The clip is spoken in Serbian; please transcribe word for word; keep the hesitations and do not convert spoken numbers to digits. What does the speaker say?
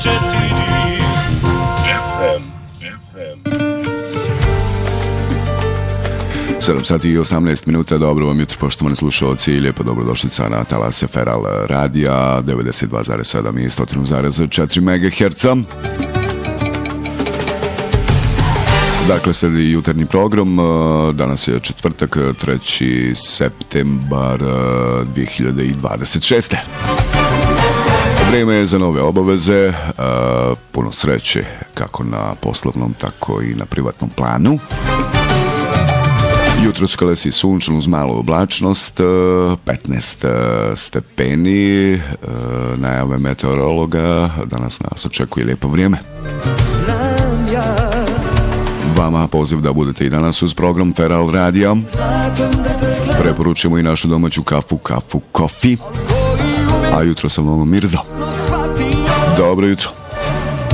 sedam sati i osamnaest minuta, dobro vam jutro poštovani slušalci i lijepo dobrodošlica na talase Feral radija devedeset dva zarez sedam i sto zarez četiri megaherca. Dakle, sledi jutarnji program, danas je četvrtak, treći septembar dvije hiljade dvadeset šeste. Vrijeme je za nove obaveze, puno sreće kako na poslovnom, tako i na privatnom planu. Jutro su kalesi sunčan uz malu oblačnost, petnaest stepeni, najave meteorologa, danas nas očekuje lijepo vrijeme. Vama poziv da budete i danas uz program Feral radija. Preporučujemo i našu domaću kafu, kafu, kofi. A jutro sam vam Mirza. Dobro jutro.